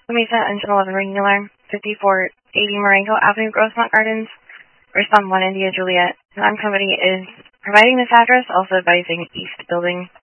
Mesa Angela ringing alarm, 5480 Marengo Avenue, Grossmont Gardens. Respond 1 India Juliet. Non-company is providing this address, also advising East Building